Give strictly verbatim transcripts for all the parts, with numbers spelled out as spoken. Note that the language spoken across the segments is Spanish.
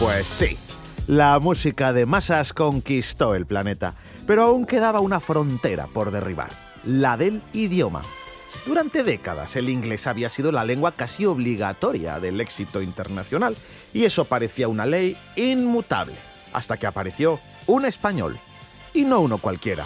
Pues sí, la música de masas conquistó el planeta, pero aún quedaba una frontera por derribar, la del idioma. Durante décadas el inglés había sido la lengua casi obligatoria del éxito internacional, y eso parecía una ley inmutable, hasta que apareció un español, y no uno cualquiera.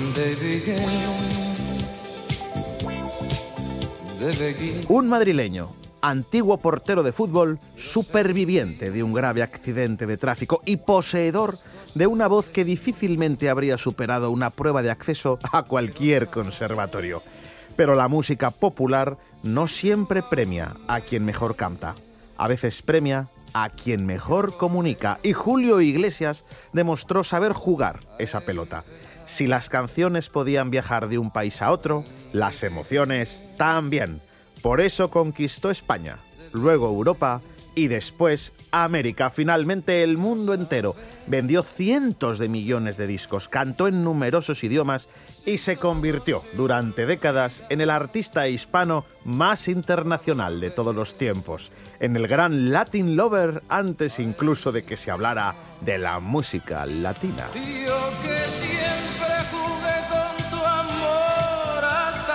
Un madrileño, antiguo portero de fútbol, superviviente de un grave accidente de tráfico y poseedor de una voz que difícilmente habría superado una prueba de acceso a cualquier conservatorio. Pero la música popular no siempre premia a quien mejor canta. A veces premia a quien mejor comunica. Y Julio Iglesias demostró saber jugar esa pelota. Si las canciones podían viajar de un país a otro, las emociones también. Por eso conquistó España, luego Europa y después América, finalmente el mundo entero. Vendió cientos de millones de discos, cantó en numerosos idiomas y se convirtió durante décadas en el artista hispano más internacional de todos los tiempos, en el gran Latin Lover antes incluso de que se hablara de la música latina. Yo que siempre jugué con tu amor hasta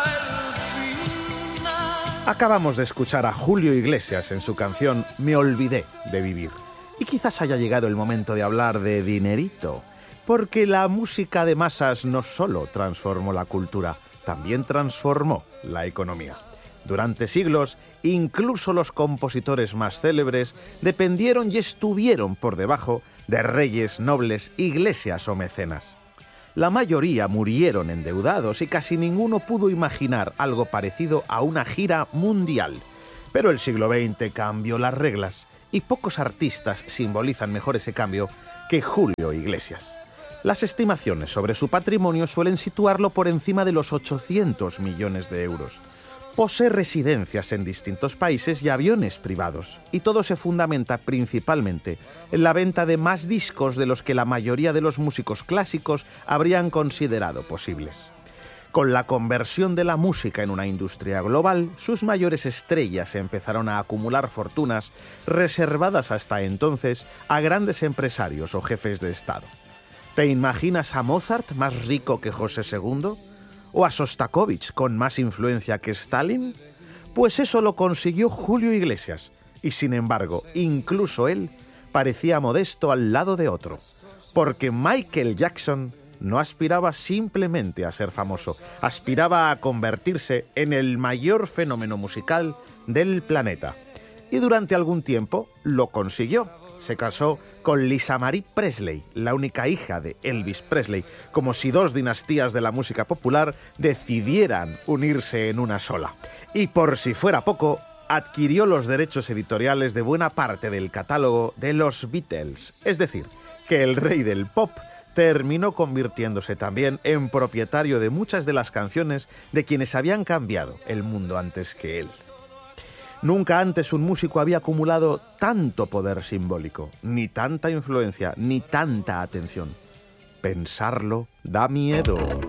el final. Acabamos de escuchar a Julio Iglesias en su canción Me olvidé de vivir. Y quizás haya llegado el momento de hablar de dinerito, porque la música de masas no solo transformó la cultura, también transformó la economía. Durante siglos, incluso los compositores más célebres dependieron y estuvieron por debajo de reyes, nobles, iglesias o mecenas. La mayoría murieron endeudados y casi ninguno pudo imaginar algo parecido a una gira mundial. Pero el siglo veinte cambió las reglas y pocos artistas simbolizan mejor ese cambio que Julio Iglesias. Las estimaciones sobre su patrimonio suelen situarlo por encima de los ochocientos millones de euros. Posee residencias en distintos países y aviones privados, y todo se fundamenta principalmente en la venta de más discos de los que la mayoría de los músicos clásicos habrían considerado posibles. Con la conversión de la música en una industria global, sus mayores estrellas empezaron a acumular fortunas reservadas hasta entonces a grandes empresarios o jefes de Estado. ¿Te imaginas a Mozart más rico que José segundo? ¿O a Sostakovich con más influencia que Stalin? Pues eso lo consiguió Julio Iglesias, y sin embargo, incluso él parecía modesto al lado de otro, porque Michael Jackson no aspiraba simplemente a ser famoso, aspiraba a convertirse en el mayor fenómeno musical del planeta. Y durante algún tiempo lo consiguió. Se casó con Lisa Marie Presley, la única hija de Elvis Presley, como si dos dinastías de la música popular decidieran unirse en una sola. Y por si fuera poco, adquirió los derechos editoriales de buena parte del catálogo de los Beatles. Es decir, que el rey del pop terminó convirtiéndose también en propietario de muchas de las canciones de quienes habían cambiado el mundo antes que él. Nunca antes un músico había acumulado tanto poder simbólico, ni tanta influencia, ni tanta atención. Pensarlo da miedo.